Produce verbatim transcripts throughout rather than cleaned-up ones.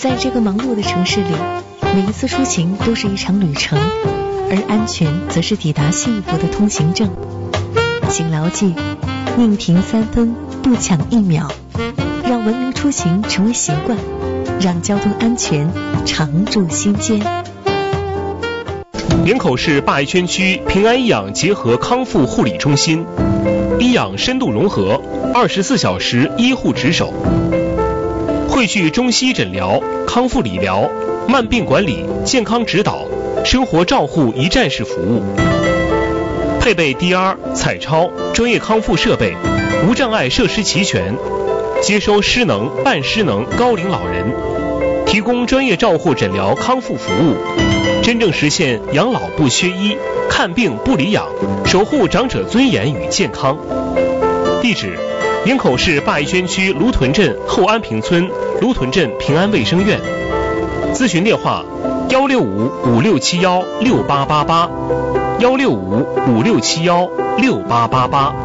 在这个忙碌的城市里，每一次出行都是一场旅程，而安全则是抵达幸福的通行证。请牢记，宁停三分，不抢一秒，让文明出行成为习惯，让交通安全常驻心间。 营口市灞宜圈区平安医养结合康复护理中心，医养深度融合，二十四小时医护值守，汇聚中西诊疗、康复理疗、慢病管理、健康指导、生活照护一站式服务，配备 D R、彩超、专业康复设备，无障碍设施齐全，接收失能、半失能高龄老人，提供专业照护诊疗康复服务，真正实现养老不缺医，看病不离养，守护长者尊严与健康。地址：营口市灞宜圈区芦屯镇后安平村芦屯镇平安卫生院。咨询电话：幺六五五六七幺六八八八，幺六五五六七幺六八八八。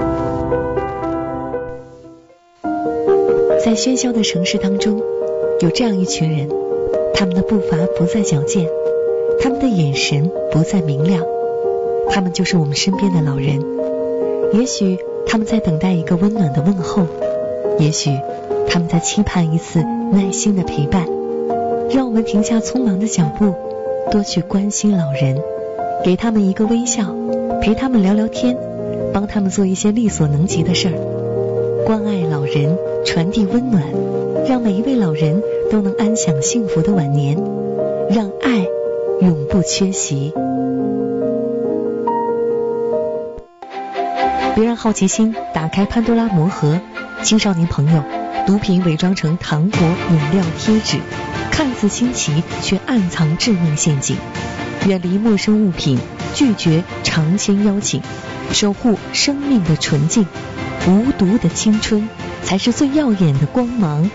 在喧嚣的城市当中，有这样一群人，他们的步伐不再矫健，他们的眼神不再明亮，他们就是我们身边的老人。也许他们在等待一个温暖的问候，也许他们在期盼一次耐心的陪伴。让我们停下匆忙的脚步，多去关心老人，给他们一个微笑，陪他们聊聊天，帮他们做一些力所能及的事儿。关爱老人，传递温暖，让每一位老人都能安享幸福的晚年，让爱永不缺席。别让好奇心打开潘多拉魔盒，青少年朋友，毒品伪装成糖果、饮料、贴纸，看似新奇却暗藏致命陷阱。远离陌生物品，拒绝尝鲜邀请，守护生命的纯净，无毒的青春才是最耀眼的光芒。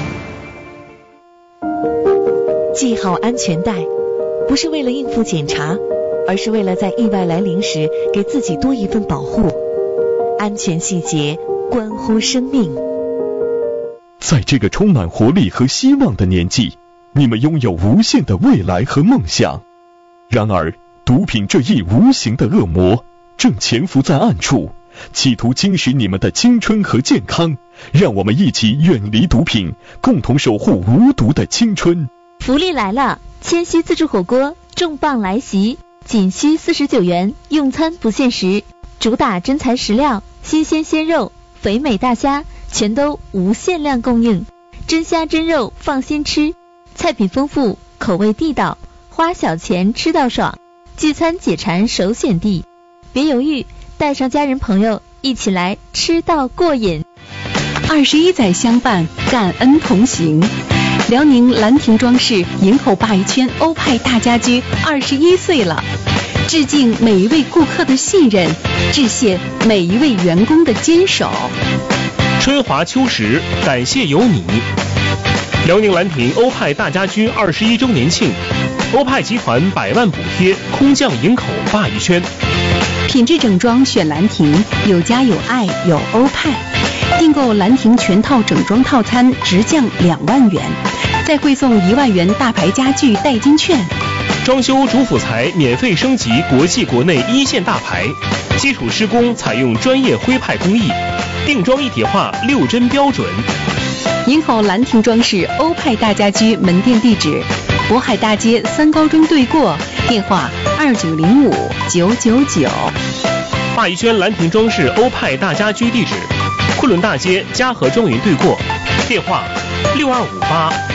系好安全带，不是为了应付检查，而是为了在意外来临时给自己多一份保护。安全细节关乎生命。 在这个充满活力和希望的年纪，你们拥有无限的未来和梦想。然而，毒品这一无形的恶魔正潜伏在暗处，企图侵蚀你们的青春和健康。让我们一起远离毒品，共同守护无毒的青春。 福利来了！千禧自助火锅重磅来袭，仅需四十九元，用餐不限时。主打真材实料，新鲜鲜肉，肥美大虾，全都无限量供应。真虾真肉放心吃，菜品丰富，口味地道，花小钱吃到爽，聚餐解馋首选地。别犹豫，带上家人朋友一起来吃到过瘾。 二十一载相伴，感恩同行。辽宁兰亭装饰营口灞宜圈欧派大家居二十一岁了，致敬每一位顾客的信任，致谢每一位员工的坚守。 春华秋实，感谢有你。辽宁兰亭欧派大家居二十一周年庆，欧派集团百万补贴空降营口灞宜圈。 品质整装选兰亭，有家有爱有欧派。订购兰亭全套整装套餐直降两万元，再汇送一万元大牌家具代金券。 装修主辅材免费升级国际国内一线大牌，基础施工采用专业徽派工艺，定妆一体化六针标准。 营口兰亭装饰欧派大家居门店地址：渤海大街三高中对过，电话二九零五九九九。 灞宜圈兰亭装饰欧派大家居地址：昆仑大街嘉禾庄园对过，电话六二五八